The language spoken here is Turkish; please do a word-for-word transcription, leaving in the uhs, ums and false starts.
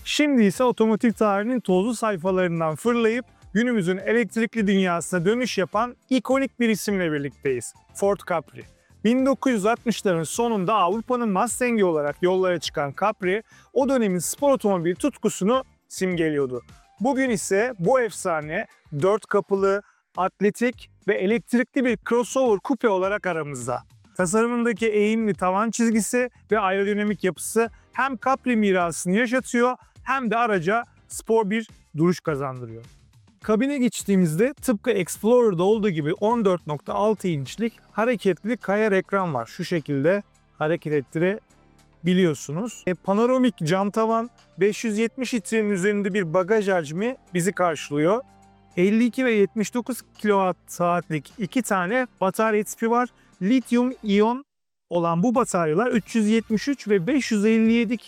Şimdi ise otomotiv tarihinin tozlu sayfalarından fırlayıp günümüzün elektrikli dünyasına dönüş yapan ikonik bir isimle birlikteyiz. Ford Capri. bin dokuz yüz altmışların sonunda Avrupa'nın Mustang'i olarak yollara çıkan Capri, o dönemin spor otomobil tutkusunu simgeliyordu. Bugün ise bu efsane dört kapılı, atletik ve elektrikli bir crossover coupe olarak aramızda. Tasarımındaki eğimli tavan çizgisi ve aerodinamik yapısı hem Capri mirasını yaşatıyor hem de araca spor bir duruş kazandırıyor. Kabine geçtiğimizde tıpkı Explorer'da olduğu gibi on dört nokta altı inçlik hareketli kayar ekran var. Şu şekilde hareket ettirebiliyorsunuz. E, panoramik cam tavan, beş yüz yetmiş litrenin üzerinde bir bagaj hacmi bizi karşılıyor. elli iki ve yetmiş dokuz kilowatt saatlik iki tane batarya tipi var. Lityum iyon olan bu bataryalar üç yüz yetmiş üç ve beş yüz elli yedi